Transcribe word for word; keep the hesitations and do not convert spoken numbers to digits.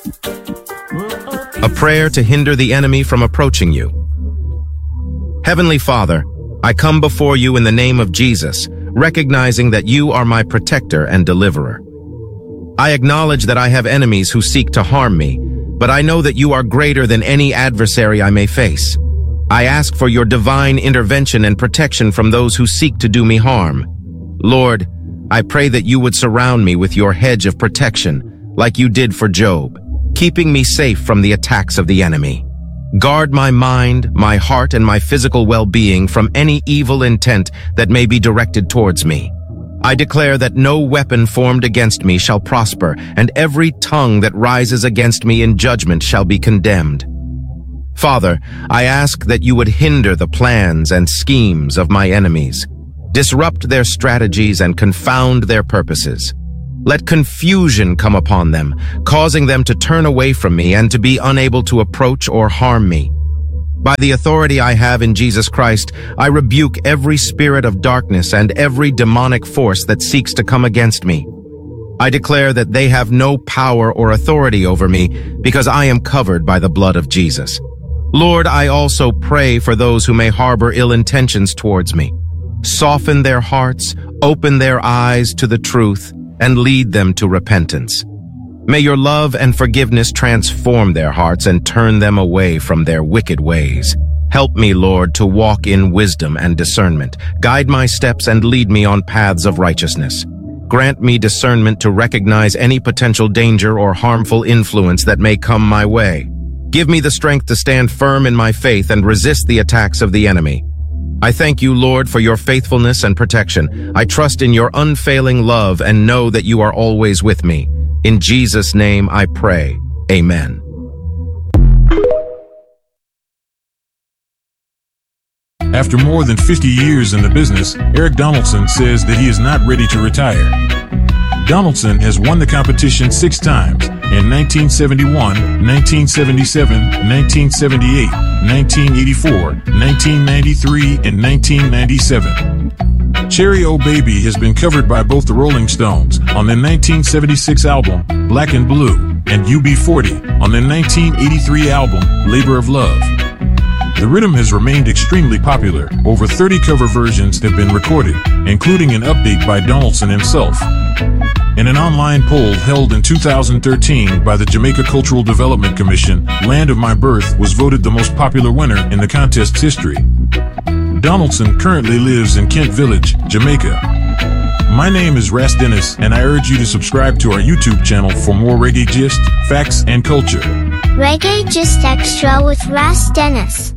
A prayer to hinder the enemy from approaching you. Heavenly Father, I come before you in the name of Jesus, recognizing that you are my protector and deliverer. I acknowledge that I have enemies who seek to harm me, but I know that you are greater than any adversary I may face. I ask for your divine intervention and protection from those who seek to do me harm. Lord, I pray that you would surround me with your hedge of protection, like you did for Job, keeping me safe from the attacks of the enemy. Guard my mind, my heart, and my physical well-being from any evil intent that may be directed towards me. I declare that no weapon formed against me shall prosper, and every tongue that rises against me in judgment shall be condemned. Father, I ask that you would hinder the plans and schemes of my enemies, disrupt their strategies and confound their purposes. Let confusion come upon them, causing them to turn away from me and to be unable to approach or harm me. By the authority I have in Jesus Christ, I rebuke every spirit of darkness and every demonic force that seeks to come against me. I declare that they have no power or authority over me because I am covered by the blood of Jesus. Lord, I also pray for those who may harbor ill intentions towards me. Soften their hearts, open their eyes to the truth, and lead them to repentance. May your love and forgiveness transform their hearts and turn them away from their wicked ways. Help me, Lord, to walk in wisdom and discernment. Guide my steps and lead me on paths of righteousness. Grant me discernment to recognize any potential danger or harmful influence that may come my way. Give me the strength to stand firm in my faith and resist the attacks of the enemy. I thank you, Lord, for your faithfulness and protection. I trust in your unfailing love and know that you are always with me. In Jesus' name I pray. Amen. After more than fifty years in the business, Eric Donaldson says that he is not ready to retire. Donaldson has won the competition six times in nineteen seventy-one, nineteen seventy-seven, nineteen seventy-eight, nineteen eighty-four, nineteen ninety-three, and nineteen ninety-seven. Cherry O Baby has been covered by both the Rolling Stones on their nineteen seventy-six album, Black and Blue, and U B forty on their nineteen eighty-three album, Labor of Love. The rhythm has remained extremely popular. Over thirty cover versions have been recorded, including an update by Donaldson himself. In an online poll held in two thousand thirteen by the Jamaica Cultural Development Commission, Land of My Birth was voted the most popular winner in the contest's history. Donaldson currently lives in Kent Village, Jamaica. My name is Ras Dennis, and I urge you to subscribe to our YouTube channel for more reggae gist, facts, and culture. Reggae Gist Extra with Ras Dennis.